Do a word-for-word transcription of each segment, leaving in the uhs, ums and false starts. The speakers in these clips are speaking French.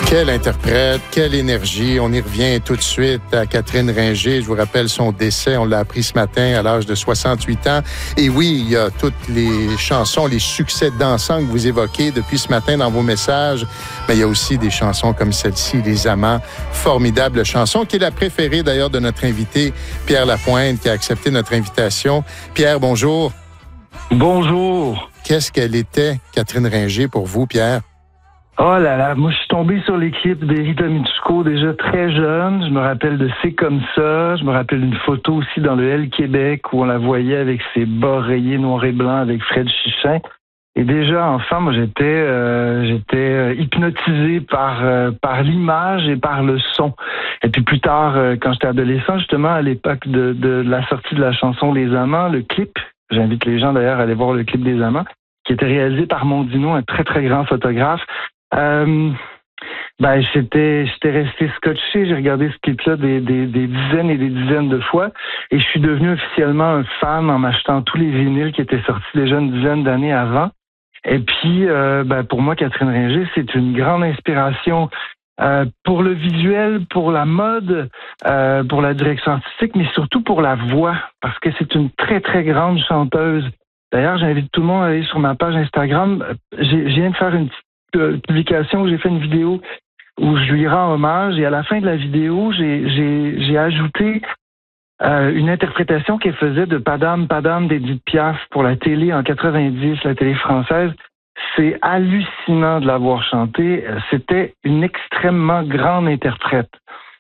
Quelle interprète, quelle énergie. On y revient tout de suite à Catherine Ringer. Je vous rappelle son décès. On l'a appris ce matin à l'âge de soixante-huit ans. Et oui, il y a toutes les chansons, les succès dansants que vous évoquez depuis ce matin dans vos messages. Mais il y a aussi des chansons comme celle-ci, Les Amants. Formidable chanson qui est la préférée d'ailleurs de notre invité, Pierre Lapointe, qui a accepté notre invitation. Pierre, bonjour. Bonjour. Qu'est-ce qu'elle était, Catherine Ringer, pour vous, Pierre? Oh là là, moi je suis tombé sur les clips d'Rita Mitsuko déjà très jeune. Je me rappelle de C'est comme ça. Je me rappelle d'une photo aussi dans le Elle Québec où on la voyait avec ses bas rayés noirs et blancs avec Fred Chichin. Et déjà enfant, moi j'étais euh, j'étais euh, hypnotisé par euh, par l'image et par le son. Et puis plus tard, euh, quand j'étais adolescent, justement à l'époque de, de la sortie de la chanson Les Amants, le clip, j'invite les gens d'ailleurs à aller voir le clip des Amants, qui était réalisé par Mondino, un très très grand photographe. Euh, ben j'étais j'étais resté scotché, j'ai regardé ce clip-là des, des, des dizaines et des dizaines de fois et je suis devenu officiellement un fan en m'achetant tous les vinyles qui étaient sortis déjà une dizaine d'années avant. Et puis euh, ben pour moi, Catherine Ringer, c'est une grande inspiration euh, pour le visuel, pour la mode, euh, pour la direction artistique, mais surtout pour la voix, parce que c'est une très très grande chanteuse. D'ailleurs, j'invite tout le monde à aller sur ma page Instagram. J'ai, je viens de faire une petite publication où j'ai fait une vidéo où je lui rends hommage et à la fin de la vidéo, j'ai, j'ai, j'ai ajouté euh, une interprétation qu'elle faisait de Padam Padam d'Edith Piaf pour la télé en quatre-vingt-dix, la télé française. C'est hallucinant de l'avoir chantée. C'était une extrêmement grande interprète.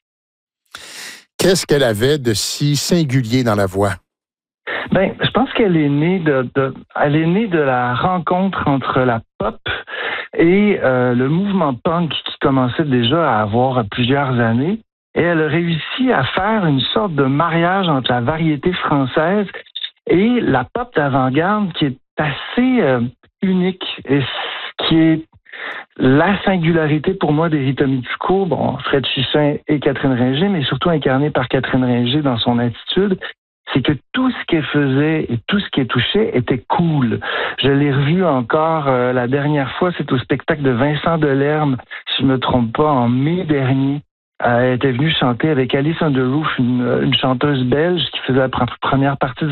Qu'est-ce qu'elle avait de si singulier dans la voix? Ben, je pense qu'elle est née de, de, elle est née de la rencontre entre la pop et euh, le mouvement punk qui commençait déjà à avoir plusieurs années. Et elle a réussi à faire une sorte de mariage entre la variété française et la pop d'avant-garde qui est assez euh, unique et qui est la singularité pour moi d'Rita Mitsuko, bon, Fred Chichin et Catherine Ringer, mais surtout incarnée par Catherine Ringer dans son attitude. C'est que tout ce qu'elle faisait et tout ce qu'elle touchait était cool. Je l'ai revu encore euh, la dernière fois, c'est au spectacle de Vincent Delerme, si je me trompe pas, en mai dernier. Euh, elle était venue chanter avec Alice on the Roof, une, une chanteuse belge qui faisait la première partie